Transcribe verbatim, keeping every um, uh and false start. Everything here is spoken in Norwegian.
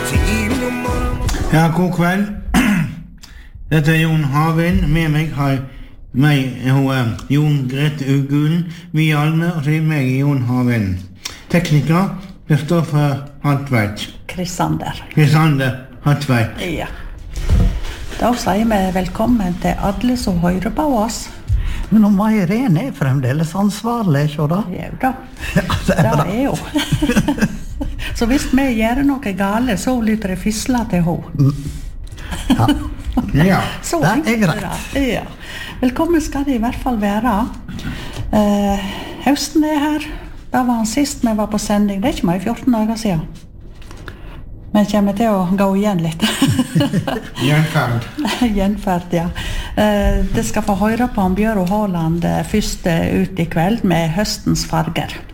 Ja, god kveld. Dette er Jon Havind. Med meg har meg, hun, Jon Grete Ugulen, vi Alme, og så er meg Jon Havind. Tekniker, det står for Hartveit. Krisander. Krisander Hartveit. Ja. Da sier vi velkommen til alle som hører på oss. Men om Irene er fremdeles ansvarlig, ikke da? Ja da. Ja, det er bra. Det er jo. Så hvis vi gjør noe gale, så lytter det fisla til henne. Ja. Ja. Så Det er enkelt greit. det. Ja. Velkommen skal det i hvert fall være. Eh, høsten er her. Da var han sist vi var på sending. Det er ikke mer fjorten dager siden. Men jeg kommer til å gå igjen litt. Gjenferd. Gjenferd, ja. Eh, det skal få høre på han Bjørn Håland eh, først eh, ut i kveld med høstens farger.